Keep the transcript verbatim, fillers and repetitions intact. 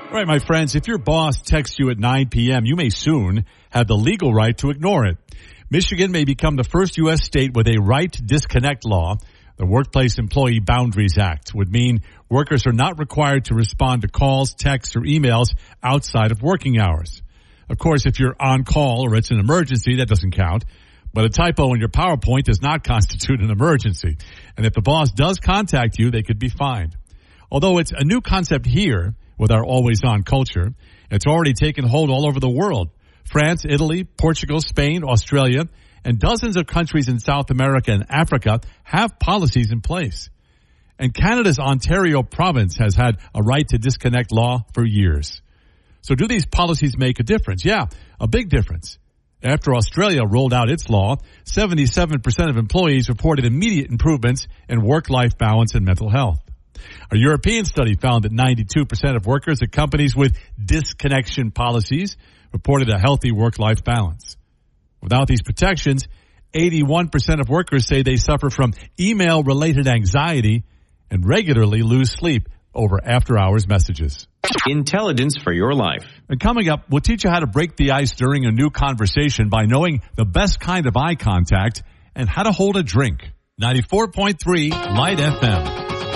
All right, my friends, if your boss texts you at nine p.m., you may soon have the legal right to ignore it. Michigan may become the first U S state with a right to disconnect law. The Workplace Employee Boundaries Act would mean workers are not required to respond to calls, texts, or emails outside of working hours. Of course, if you're on call or it's an emergency, that doesn't count. But a typo in your PowerPoint does not constitute an emergency. And if the boss does contact you, they could be fined. Although it's a new concept here with our always-on culture, it's already taken hold all over the world. France, Italy, Portugal, Spain, Australia, and dozens of countries in South America and Africa have policies in place. And Canada's Ontario province has had a right to disconnect law for years. So do these policies make a difference? Yeah, a big difference. After Australia rolled out its law, seventy-seven percent of employees reported immediate improvements in work-life balance and mental health. A European study found that ninety-two percent of workers at companies with disconnection policies reported a healthy work-life balance. Without these protections, eighty-one percent of workers say they suffer from email-related anxiety and regularly lose sleep over after-hours messages. Intelligence for your life. And coming up, we'll teach you how to break the ice during a new conversation by knowing the best kind of eye contact and how to hold a drink. ninety-four point three Light F M.